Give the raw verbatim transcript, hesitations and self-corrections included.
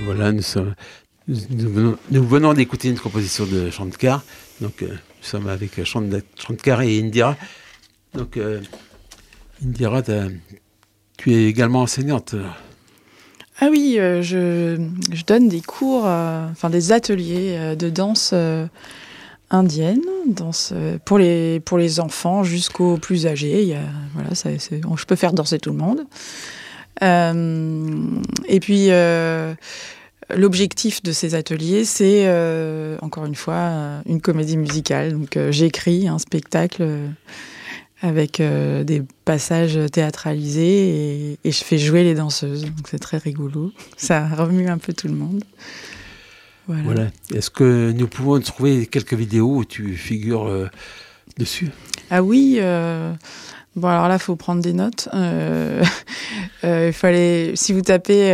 Voilà, nous sommes, nous, nous venons, nous venons d'écouter une composition de Shankar. Donc, euh, nous sommes avec Shankar et Indira. Donc, euh, Indira, tu es également enseignante. Ah oui, euh, je, je donne des cours, euh, enfin des ateliers euh, de danse euh, indienne, danse euh, pour les pour les enfants jusqu'aux plus âgés. Il y a, voilà, ça, c'est, je peux faire danser tout le monde. Euh, et puis euh, l'objectif de ces ateliers, c'est euh, encore une fois euh, une comédie musicale. Donc euh, j'écris un spectacle euh, avec euh, des passages théâtralisés et, et je fais jouer les danseuses. Donc c'est très rigolo. Ça remue un peu tout le monde. Voilà. Voilà. Est-ce que nous pouvons trouver quelques vidéos où tu figures euh, dessus ? Ah oui. Euh, bon alors là, il faut prendre des notes. Euh, euh, il fallait, si vous tapez